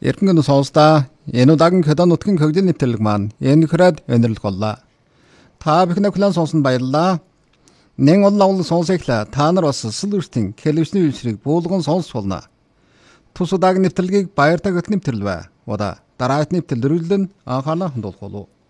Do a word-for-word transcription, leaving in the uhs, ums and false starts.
Эрдэнэт сонсдаа энэ удаагийн Кедон нутгийн хөгжил нэвтрэлэг маань энэ хүрээд өнөрлөх боллоо. Та бүхэн хүлээн сонсон баярлалаа. Нэн олон сонсогла та нар бас сүлжтийн телевизний үйлчлэг буулган сонсч болно. Тус удаагийн нэвтрэлгийг баяртай хөтлөн нэвтрэлвэ. Удаа дараагийн нэвтрэлрүүлэн анхаалаа хандуулах болов.